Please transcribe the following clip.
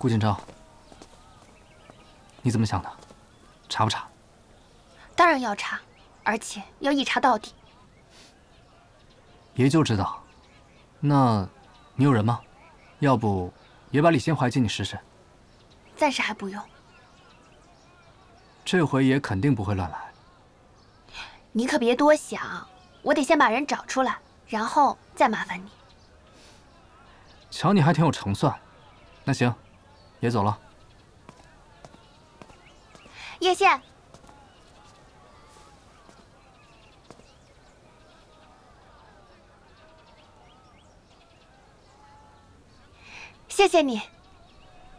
顾锦昭，你怎么想的？查不查？ 当然要查，而且要一查到底。 爷就知道。那，你有人吗？要不，爷把李先怀接你试试。 暂时还不用。 这回爷肯定不会乱来。 你可别多想，我得先把人找出来，然后再麻烦你。 瞧你还挺有成算。那行，爷走了。 叶县，谢谢你。